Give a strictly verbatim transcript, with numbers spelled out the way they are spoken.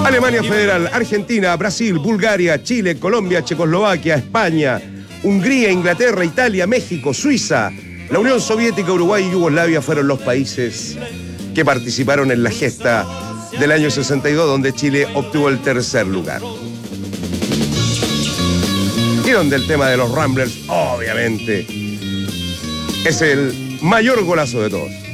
Alemania Federal, Argentina, Brasil, Bulgaria, Chile, Colombia, Checoslovaquia, España, Hungría, Inglaterra, Italia, México, Suiza, la Unión Soviética, Uruguay y Yugoslavia fueron los países que participaron en la gesta del año sesenta y dos, donde Chile obtuvo el tercer lugar. Y donde el tema de los Ramblers, obviamente, es el mayor golazo de todos.